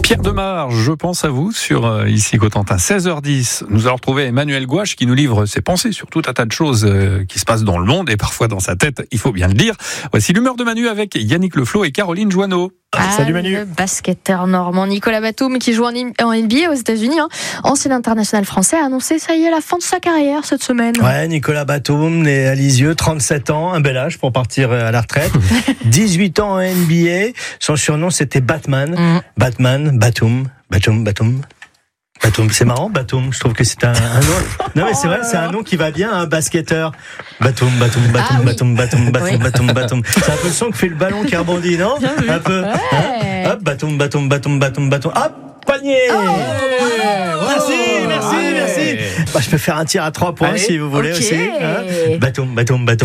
Pierre Demar, je pense à vous sur ici Cotentin, 16h10. Nous allons retrouver Emmanuel Gouache qui nous livre ses pensées sur tout un tas de choses qui se passent dans le monde et parfois dans sa tête, il faut bien le dire. Voici l'humeur de Manu avec Yannick Leflot et Caroline Joanneau. Salut Manu. Le basketteur normand Nicolas Batum qui joue en NBA aux États-Unis, ancien international français, a annoncé ça y est la fin de sa carrière cette semaine. Ouais, Nicolas Batum, né à Lisieux, 37 ans, un bel âge pour partir à la retraite. 18 ans en NBA, son surnom c'était Batman. Batum, c'est marrant, Batum. Je trouve que c'est un nom. Non mais c'est vrai, c'est un nom qui va bien, un basketteur. Batum. C'est un peu le son que fait le ballon qui rebondit, non? Un peu. Ouais. Hein? Hop, Batum. Hop, panier. Merci. Bah, je peux faire un tir à 3 points. Allez, si vous voulez aussi. Hein? Batum.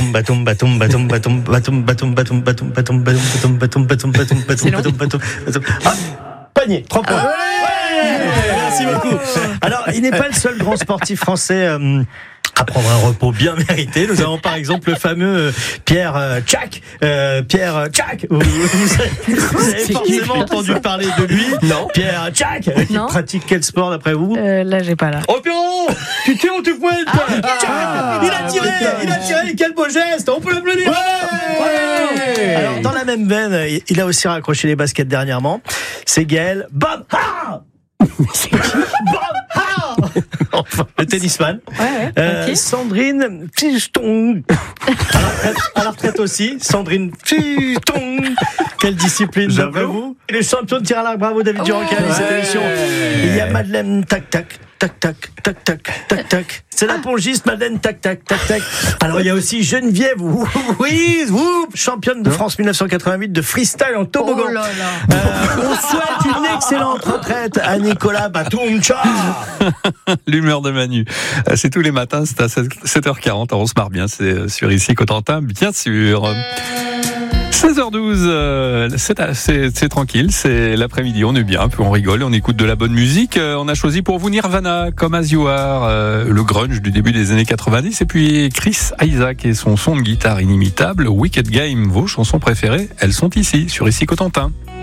Hop, panier, 3 points. Merci beaucoup. Alors, il n'est pas le seul grand sportif français à prendre un repos bien mérité. Nous avons par exemple le fameux Pierre Tchak. Vous avez forcément entendu parler de lui. Non. Pierre Tchak, qui pratique quel sport d'après vous? Là, j'ai pas là. Oh Pierrot, tu tires ou tu pointes? Il a tiré, quel beau geste. On peut l'applaudir. Ouais. Alors, dans la même veine, il a aussi raccroché les baskets dernièrement. C'est Gaël Bob Ha. Enfin, le tennisman. Okay. Sandrine Fiston. À la retraite aussi. Sandrine Fiston. Quelle discipline d'après vous? Il est champion de tir à l'arc. Bravo David Durand-Cail à cette émission. Il y a Madeleine Tac. C'est la pongiste Madeleine Tac. Alors il y a aussi Geneviève championne de France 1988 de freestyle en toboggan. On souhaite une excellente retraite à Nicolas Batum. L'humeur de Manu, c'est tous les matins, c'est à 7h40, on se marre bien, c'est sur ici Cotentin, bien sûr. 16h12, c'est tranquille, c'est l'après-midi, on est bien, puis on rigole, on écoute de la bonne musique. On a choisi pour vous Nirvana, Come As You Are, le grunge du début des années 90, et puis Chris Isaac et son son de guitare inimitable, Wicked Game, vos chansons préférées, elles sont ici, sur ici Cotentin.